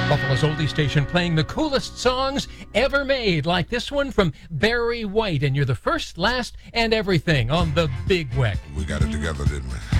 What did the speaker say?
Buffalo's oldie station playing the coolest songs ever made, like this one from Barry White. And you're the first, last, and everything on the Big Weck. We got it together, didn't we?